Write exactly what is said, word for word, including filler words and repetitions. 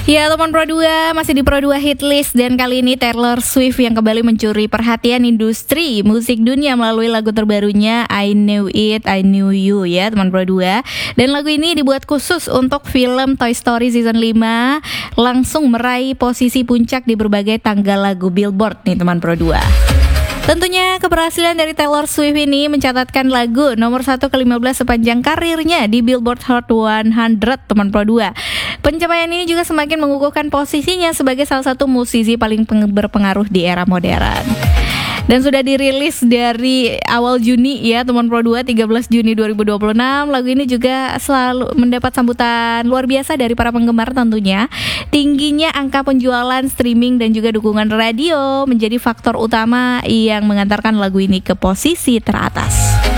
Ya teman Pro dua, masih di Pro dua Hitlist. Dan kali ini Taylor Swift yang kembali mencuri perhatian industri musik dunia melalui lagu terbarunya I Knew It, I Knew You ya teman Pro dua. Dan lagu ini dibuat khusus untuk film Toy Story Season lima, langsung meraih posisi puncak di berbagai tanggal lagu Billboard nih teman Pro dua. Tentunya keberhasilan dari Taylor Swift ini mencatatkan lagu nomor satu ke lima belas sepanjang karirnya di Billboard Hot seratus teman Pro dua. Pencapaian ini juga semakin mengukuhkan posisinya sebagai salah satu musisi paling peng- berpengaruh di era modern. Dan sudah dirilis dari awal Juni ya teman Pro dua, tiga belas Juni dua ribu dua puluh enam. Lagu ini juga selalu mendapat sambutan luar biasa dari para penggemar tentunya. Tingginya angka penjualan streaming dan juga dukungan radio menjadi faktor utama yang mengantarkan lagu ini ke posisi teratas.